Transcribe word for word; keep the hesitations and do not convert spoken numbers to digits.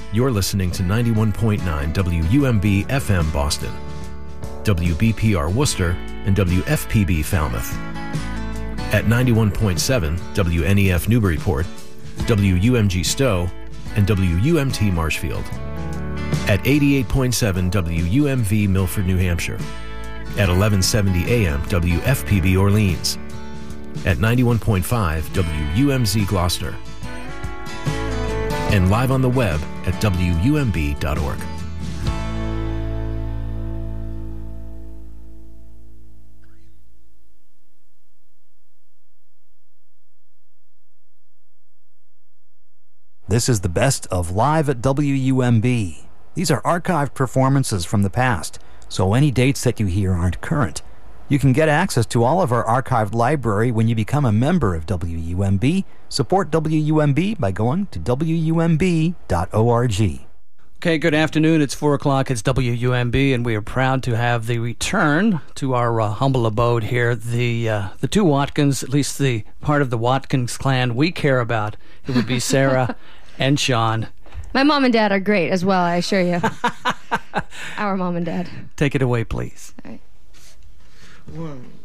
You're listening to ninety-one point nine W U M B F M Boston, W B P R Worcester, and W F P B Falmouth. At ninety-one point seven W N E F Newburyport, W U M G Stowe, and W U M T Marshfield. At eighty-eight point seven W U M V Milford, New Hampshire. At eleven seventy A M W F P B Orleans. At ninety-one point five W U M Z Gloucester. And live on the web at W U M B dot org. This is the best of Live at W U M B. These are archived performances from the past, so any dates that you hear aren't current. You can get access to all of our archived library when you become a member of W U M B. Support W U M B by going to W U M B dot org. Okay, good afternoon. It's four o'clock. It's W U M B, and we are proud to have the return to our uh, humble abode here. The uh, the two Watkins, at least the part of the Watkins clan we care about, it would be Sarah and Sean. My mom and dad are great as well, I assure you. Our mom and dad. Take it away, please. All right. One.